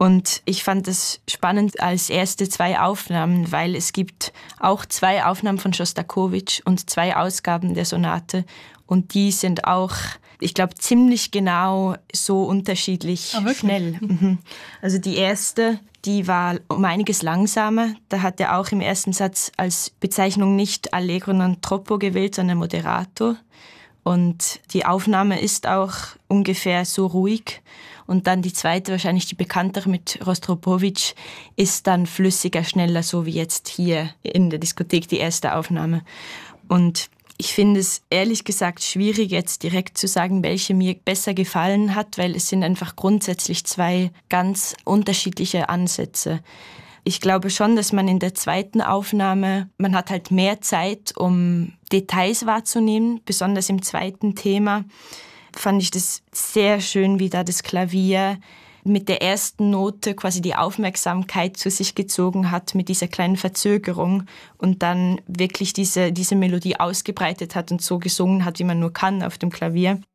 Und ich fand es spannend als erste 2 Aufnahmen, weil es gibt auch 2 Aufnahmen von Schostakowitsch und 2 Ausgaben der Sonate. Und die sind auch, ich glaube, ziemlich genau so unterschiedlich schnell. Also die erste, die war um einiges langsamer. Da hat er auch im ersten Satz als Bezeichnung nicht Allegro non troppo gewählt, sondern Moderato. Und die Aufnahme ist auch ungefähr so ruhig. Und dann die zweite, wahrscheinlich die bekanntere mit Rostropowitsch, ist dann flüssiger, schneller, so wie jetzt hier in der Diskothek die erste Aufnahme. Und ich finde es ehrlich gesagt schwierig, jetzt direkt zu sagen, welche mir besser gefallen hat, weil es sind einfach grundsätzlich 2 ganz unterschiedliche Ansätze. Ich glaube schon, dass man in der zweiten Aufnahme, man hat halt mehr Zeit, um Details wahrzunehmen, besonders im zweiten Thema fand ich das sehr schön, wie da das Klavier mit der ersten Note quasi die Aufmerksamkeit zu sich gezogen hat, mit dieser kleinen Verzögerung und dann wirklich diese Melodie ausgebreitet hat und so gesungen hat, wie man nur kann auf dem Klavier.